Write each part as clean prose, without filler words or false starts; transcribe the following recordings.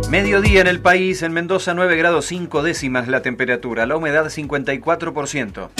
Mediodía en el país, en Mendoza 9 grados 5 décimas la temperatura, la humedad 54%.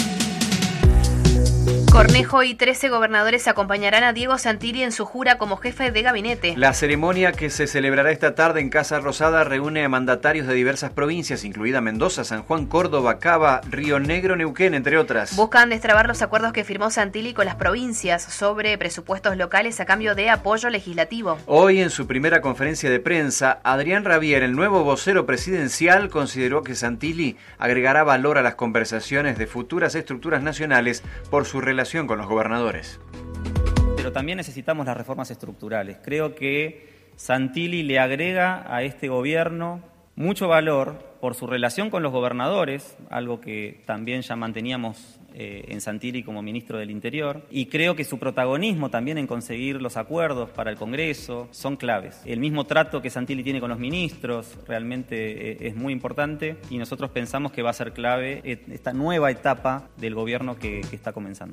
Cornejo y 13 gobernadores acompañarán a Diego Santilli en su jura como jefe de gabinete. La ceremonia que se celebrará esta tarde en Casa Rosada reúne a mandatarios de diversas provincias, incluida Mendoza, San Juan, Córdoba, Cava, Río Negro, Neuquén, entre otras. Buscan destrabar los acuerdos que firmó Santilli con las provincias sobre presupuestos locales a cambio de apoyo legislativo. Hoy, en su primera conferencia de prensa, Adrián Rabier, el nuevo vocero presidencial, consideró que Santilli agregará valor a las conversaciones de futuras estructuras nacionales por su relación con los gobernadores. Pero también necesitamos las reformas estructurales. Creo que Santilli le agrega a este gobierno mucho valor por su relación con los gobernadores, algo que también ya manteníamos en Santilli como ministro del Interior, y creo que su protagonismo también en conseguir los acuerdos para el Congreso son claves. El mismo trato que Santilli tiene con los ministros realmente es muy importante y nosotros pensamos que va a ser clave esta nueva etapa del gobierno que está comenzando.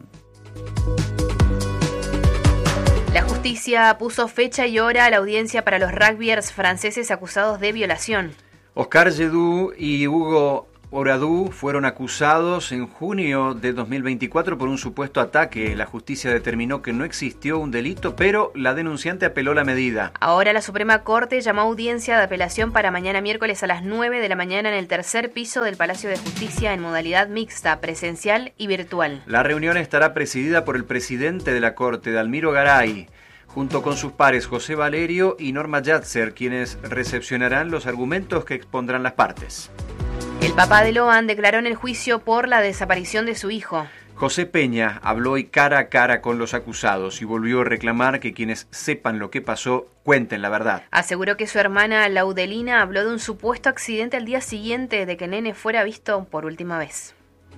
La justicia puso fecha y hora a la audiencia para los rugbyers franceses acusados de violación. Oscar Jedú y Hugo Oradú fueron acusados en junio de 2024 por un supuesto ataque. La justicia determinó que no existió un delito, pero la denunciante apeló la medida. Ahora la Suprema Corte llamó a audiencia de apelación para mañana miércoles a las 9 de la mañana en el tercer piso del Palacio de Justicia en modalidad mixta, presencial y virtual. La reunión estará presidida por el presidente de la Corte, Dalmiro Garay, junto con sus pares José Valerio y Norma Yatzer, quienes recepcionarán los argumentos que expondrán las partes. El papá de Loan declaró en el juicio por la desaparición de su hijo. José Peña habló hoy cara a cara con los acusados y volvió a reclamar que quienes sepan lo que pasó cuenten la verdad. Aseguró que su hermana Laudelina habló de un supuesto accidente al día siguiente de que Nene fuera visto por última vez.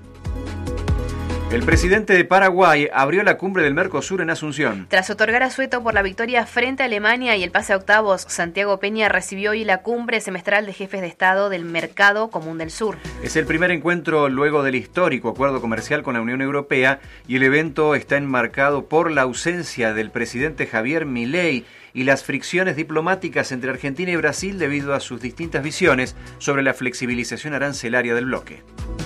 El presidente de Paraguay abrió la cumbre del Mercosur en Asunción. Tras otorgar asueto por la victoria frente a Alemania y el pase a octavos, Santiago Peña recibió hoy la cumbre semestral de jefes de Estado del Mercado Común del Sur. Es el primer encuentro luego del histórico acuerdo comercial con la Unión Europea y el evento está enmarcado por la ausencia del presidente Javier Milei y las fricciones diplomáticas entre Argentina y Brasil debido a sus distintas visiones sobre la flexibilización arancelaria del bloque.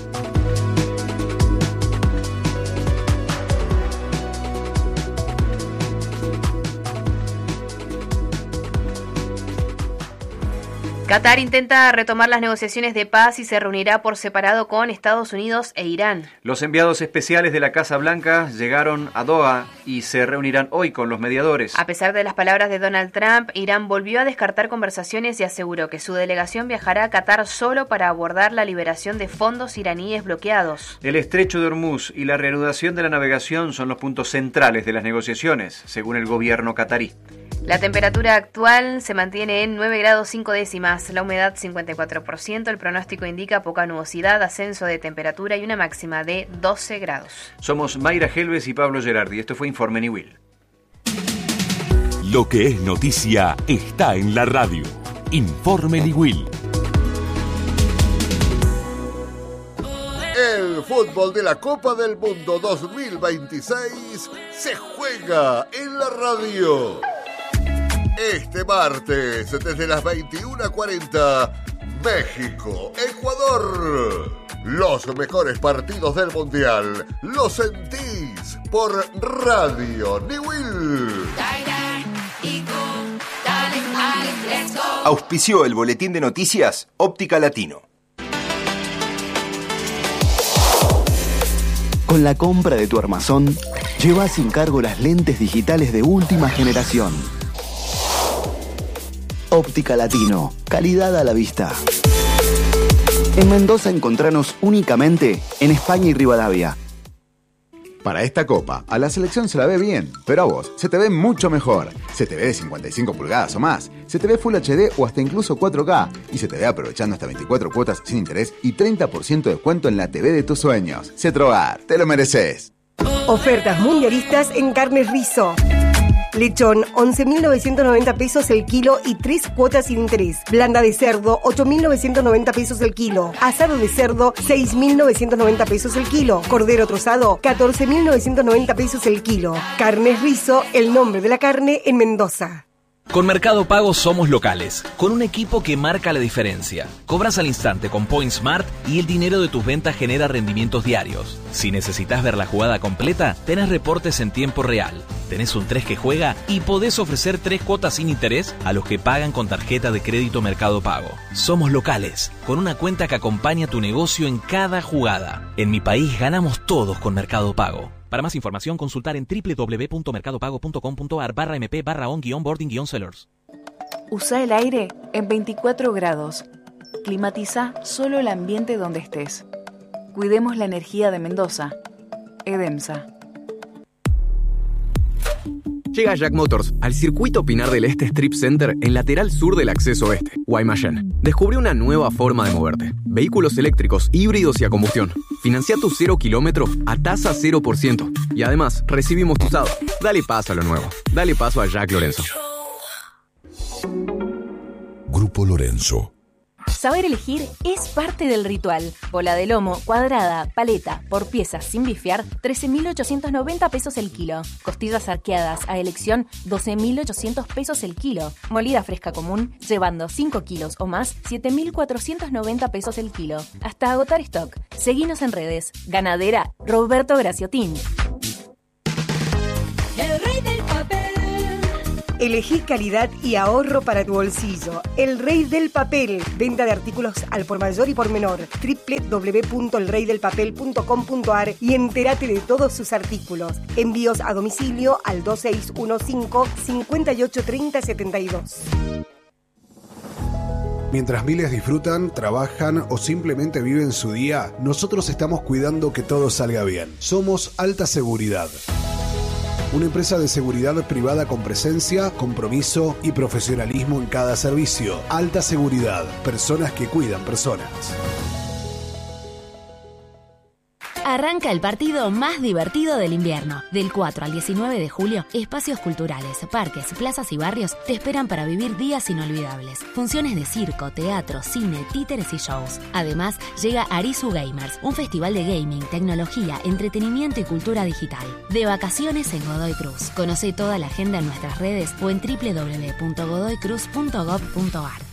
Qatar intenta retomar las negociaciones de paz y se reunirá por separado con Estados Unidos e Irán. Los enviados especiales de la Casa Blanca llegaron a Doha y se reunirán hoy con los mediadores. A pesar de las palabras de Donald Trump, Irán volvió a descartar conversaciones y aseguró que su delegación viajará a Qatar solo para abordar la liberación de fondos iraníes bloqueados. El estrecho de Hormuz y la reanudación de la navegación son los puntos centrales de las negociaciones, según el gobierno qatarí. La temperatura actual se mantiene en 9 grados 5 décimas, la humedad 54%, el pronóstico indica poca nubosidad, ascenso de temperatura y una máxima de 12 grados. Somos Mayra Helves y Pablo Gerardi, esto fue Informe Niwil. Lo que es noticia está en la radio. Informe Niwil. El fútbol de la Copa del Mundo 2026 se juega en la radio. Este martes, desde las 21:40, México, Ecuador. Los mejores partidos del Mundial los sentís por Radio Niwil. Auspició el boletín de noticias Óptica Latino. Con la compra de tu armazón, lleva sin cargo las lentes digitales de última generación. Óptica Latino, calidad a la vista. En Mendoza encontranos únicamente en España y Rivadavia. Para esta copa, a la selección se la ve bien, pero a vos se te ve mucho mejor. Se te ve de 55 pulgadas o más, se te ve Full HD o hasta incluso 4K, y se te ve aprovechando hasta 24 cuotas sin interés y 30% de descuento en la TV de tus sueños. Cetrogar, te lo mereces. Ofertas mundialistas en carnes Rizo. Lechón, 11.990 pesos el kilo y 3 cuotas sin interés. Blanda de cerdo, 8.990 pesos el kilo. Asado de cerdo, 6.990 pesos el kilo. Cordero trozado, 14.990 pesos el kilo. Carnes Rizo, el nombre de la carne en Mendoza. Con Mercado Pago somos locales, con un equipo que marca la diferencia. Cobras al instante con PointSmart y el dinero de tus ventas genera rendimientos diarios. Si necesitas ver la jugada completa, tenés reportes en tiempo real. Tenés un 3 que juega y podés ofrecer 3 cuotas sin interés a los que pagan con tarjeta de crédito Mercado Pago. Somos locales, con una cuenta que acompaña tu negocio en cada jugada. En mi país ganamos todos con Mercado Pago. Para más información, consultar en www.mercadopago.com.ar/mp/on-boarding-sellers. Usa el aire en 24 grados. Climatiza solo el ambiente donde estés. Cuidemos la energía de Mendoza. Edemsa. Llega Jack Motors al circuito Pinar del Este Strip Center en lateral sur del acceso oeste, Guaymallén. Descubre una nueva forma de moverte. Vehículos eléctricos, híbridos y a combustión. Financia tu 0 kilómetro a tasa 0%. Y además, recibimos tu usado. Dale paso a lo nuevo. Dale paso a Jack Lorenzo. Grupo Lorenzo. Saber elegir es parte del ritual. Bola de lomo, cuadrada, paleta, por piezas sin bifiar, 13.890 pesos el kilo. Costillas arqueadas a elección, 12.800 pesos el kilo. Molida fresca común, llevando 5 kilos o más, 7.490 pesos el kilo. Hasta agotar stock. Seguinos en redes. Ganadera Roberto Graciotín. El rey del papel. Elegí calidad y ahorro para tu bolsillo. El Rey del Papel. Venta de artículos al por mayor y por menor. www.elreydelpapel.com.ar y entérate de todos sus artículos. Envíos a domicilio al 2615-583072. Mientras miles disfrutan, trabajan o simplemente viven su día, nosotros estamos cuidando que todo salga bien. Somos Alta Seguridad. Una empresa de seguridad privada con presencia, compromiso y profesionalismo en cada servicio. Alta Seguridad. Personas que cuidan personas. Arranca el partido más divertido del invierno. Del 4 al 19 de julio, espacios culturales, parques, plazas y barrios te esperan para vivir días inolvidables. Funciones de circo, teatro, cine, títeres y shows. Además, llega Arizu Gamers, un festival de gaming, tecnología, entretenimiento y cultura digital. De vacaciones en Godoy Cruz. Conoce toda la agenda en nuestras redes o en www.godoycruz.gov.ar.